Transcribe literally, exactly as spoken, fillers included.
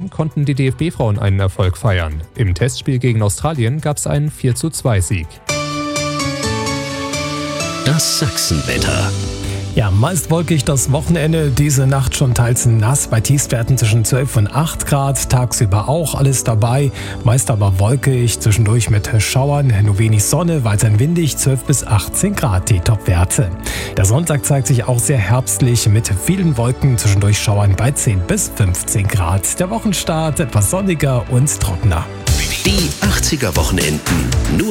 Zudem konnten die D F B-Frauen einen Erfolg feiern. Im Testspiel gegen Australien gab es einen vier zu zwei Sieg. Das Sachsenwetter. Ja, meist wolkig das Wochenende, diese Nacht schon teils nass bei Tiefstwerten zwischen zwölf und acht Grad, tagsüber auch alles dabei, meist aber wolkig, zwischendurch mit Schauern, nur wenig Sonne, weiterhin windig, zwölf bis achtzehn Grad die Topwerte. Der Sonntag zeigt sich auch sehr herbstlich mit vielen Wolken, zwischendurch Schauern bei zehn bis fünfzehn Grad. Der Wochenstart etwas sonniger und trockener. Die achtziger Wochenenden. Nur